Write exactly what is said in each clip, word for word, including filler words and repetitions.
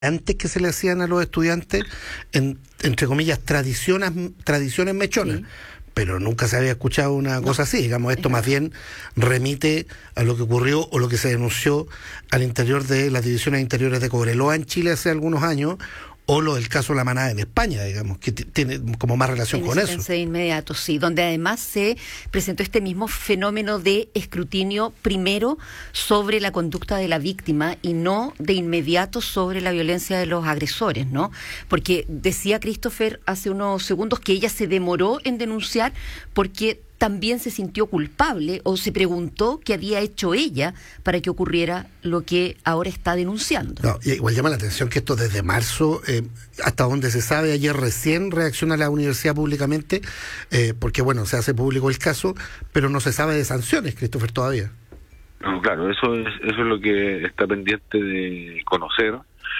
antes que se le hacían a los estudiantes, en, entre comillas, tradiciones, tradiciones mechonas. Sí. Pero nunca se había escuchado una no. cosa así. Digamos, esto más bien remite a lo que ocurrió o lo que se denunció al interior de las divisiones interiores de Cobreloa en Chile hace algunos años, o lo del caso de La Manada en España, digamos, que t- tiene como más relación con eso. De inmediato, sí, donde además se presentó este mismo fenómeno de escrutinio primero sobre la conducta de la víctima y no de inmediato sobre la violencia de los agresores, ¿no? Porque decía Christopher hace unos segundos que ella se demoró en denunciar porque también se sintió culpable o se preguntó qué había hecho ella para que ocurriera lo que ahora está denunciando. No, y igual llama la atención que esto desde marzo, eh, hasta donde se sabe, ayer recién reacciona la universidad públicamente, eh, porque bueno, se hace público el caso, pero no se sabe de sanciones, Christopher, todavía. No, claro, eso es, eso es lo que está pendiente de conocer.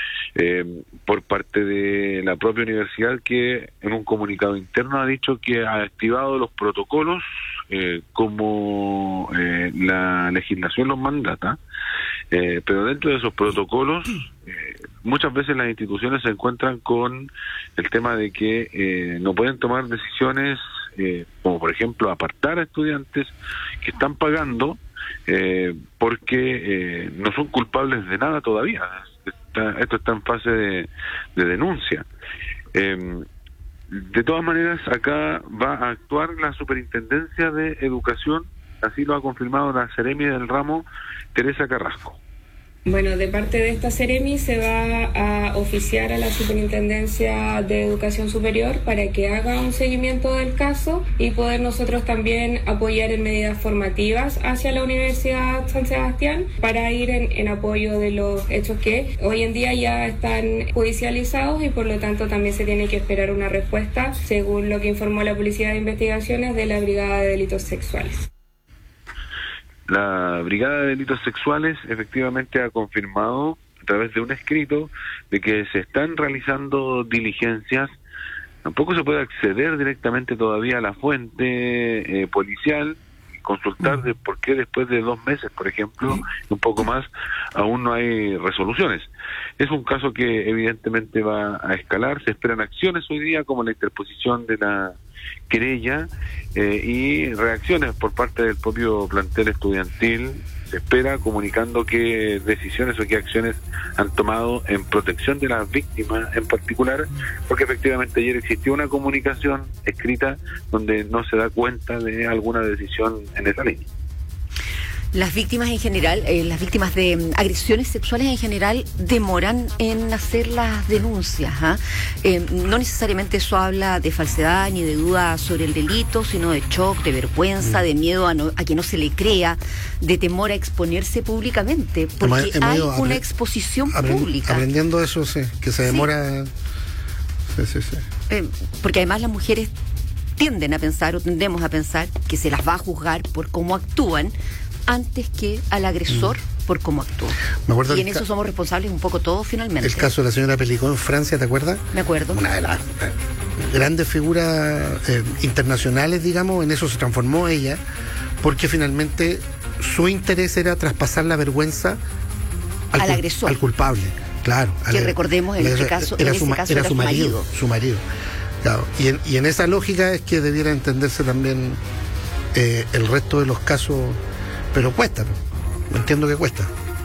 Eh, por parte de la propia universidad, que en un comunicado interno ha dicho que ha activado los protocolos eh, como eh, la legislación los mandata, eh, pero dentro de esos protocolos eh, muchas veces las instituciones se encuentran con el tema de que eh, no pueden tomar decisiones eh, como por ejemplo apartar a estudiantes que están pagando eh, porque eh, no son culpables de nada todavía. Está, esto está en fase de, de denuncia. Eh, de todas maneras, acá va a actuar la Superintendencia de Educación, así lo ha confirmado la Seremi del ramo, Teresa Carrasco. Bueno, de parte de esta Seremi se va a oficiar a la Superintendencia de Educación Superior para que haga un seguimiento del caso y poder nosotros también apoyar en medidas formativas hacia la Universidad San Sebastián para ir en, en apoyo de los hechos que hoy en día ya están judicializados y por lo tanto también se tiene que esperar una respuesta, según lo que informó la Policía de Investigaciones de la Brigada de Delitos Sexuales. La Brigada de Delitos Sexuales efectivamente ha confirmado a través de un escrito de que se están realizando diligencias. Tampoco se puede acceder directamente todavía a la fuente eh, policial, consultar de por qué después de dos meses, por ejemplo, un poco más, aún no hay resoluciones. Es un caso que evidentemente va a escalar. Se esperan acciones hoy día como la interposición de la querella eh, y reacciones por parte del propio plantel estudiantil. Se espera comunicando qué decisiones o qué acciones han tomado en protección de las víctimas en particular, porque efectivamente ayer existió una comunicación escrita donde no se da cuenta de alguna decisión en esa línea. Las víctimas en general, eh, las víctimas de um, agresiones sexuales en general demoran en hacer las denuncias. ¿eh? Eh, no necesariamente eso habla de falsedad ni de duda sobre el delito, sino de shock, de vergüenza, mm. de miedo a, no, a que no se le crea, de temor a exponerse públicamente, porque hemos, hay hemos una apre- exposición apre- pública. Aprendiendo eso, sí, que se demora... Sí, sí, sí. Eh, porque además las mujeres tienden a pensar, o tendemos a pensar, que se las va a juzgar por cómo actúan, antes que al agresor mm. por cómo actúa. Y en eso ca- somos responsables un poco todos finalmente. El caso de la señora Pelicó en Francia, ¿te acuerdas? Me acuerdo. Una de las eh, grandes figuras eh, internacionales, digamos, en eso se transformó ella, porque finalmente su interés era traspasar la vergüenza al, al cul- agresor. Al culpable, claro. Que al, recordemos en este caso, era, en su, ese caso era era su marido. marido. Su marido. Claro. Y, en, y en esa lógica es que debiera entenderse también eh, el resto de los casos. Pero cuesta, ¿no? Entiendo que cuesta.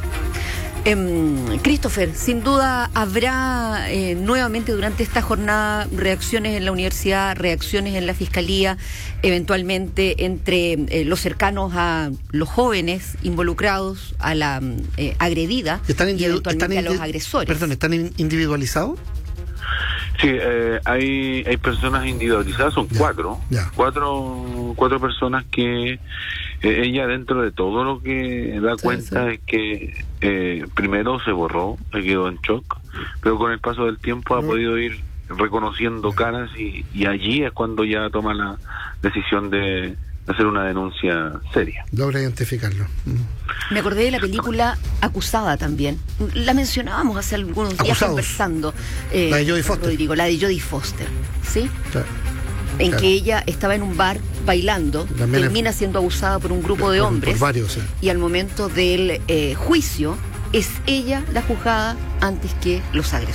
Eh, Christopher, sin duda habrá eh, nuevamente durante esta jornada reacciones en la universidad, reacciones en la fiscalía, eventualmente entre eh, los cercanos a los jóvenes involucrados, a la eh, agredida ¿Están individu- y eventualmente están indi- a los agresores. Perdón, ¿están in- individualizados? Sí, eh, hay hay personas individualizadas, son ya, cuatro, ya. cuatro cuatro personas que eh, ella dentro de todo lo que da sí, cuenta sí. es que eh, primero se borró, se quedó en shock, pero con el paso del tiempo no. ha podido ir reconociendo caras y, y allí es cuando ya toma la decisión de hacer una denuncia seria. Logra identificarlo. Mm. Me acordé de la película Acusada también. La mencionábamos hace algunos días Acusados. conversando. Eh, la de Jodie Foster. Rodrigo, la de Jodie Foster, ¿sí? Claro. En claro. que ella estaba en un bar bailando, también termina es... siendo abusada por un grupo de por, hombres. Por varios, sí. Y al momento del eh, juicio, es ella la juzgada antes que los agresores.